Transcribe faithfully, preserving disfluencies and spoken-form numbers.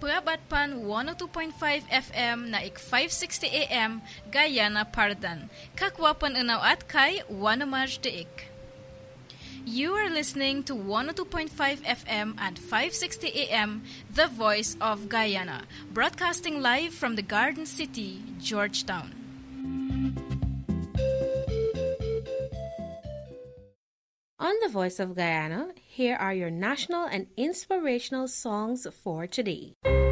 Purabatpan one oh two point five F M na ik five sixty A M Guyana Pardan. Kakwapan unaw at kay Wanamaj Deik. You are listening to one oh two point five F M and five sixty A M, The Voice of Guyana, broadcasting live from the Garden City, Georgetown. On The Voice of Guyana, here are your national and inspirational songs for today.